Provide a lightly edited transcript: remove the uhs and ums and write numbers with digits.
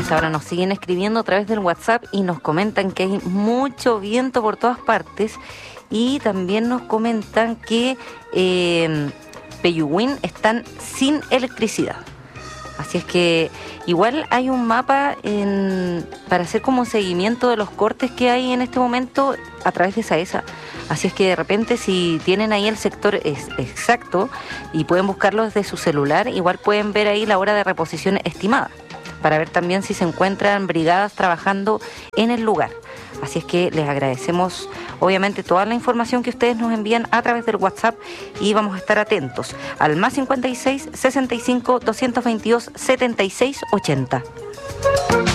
esta hora nos siguen escribiendo a través del WhatsApp y nos comentan que hay mucho viento por todas partes y también nos comentan que Peyúguin están sin electricidad. Así es que igual hay un mapa para hacer como seguimiento de los cortes que hay en este momento a través de SAESA. Así es que de repente si tienen ahí el sector exacto y pueden buscarlo desde su celular, igual pueden ver ahí la hora de reposición estimada, para ver también si se encuentran brigadas trabajando en el lugar. Así es que les agradecemos obviamente toda la información que ustedes nos envían a través del WhatsApp y vamos a estar atentos al +56 65 222 76 80.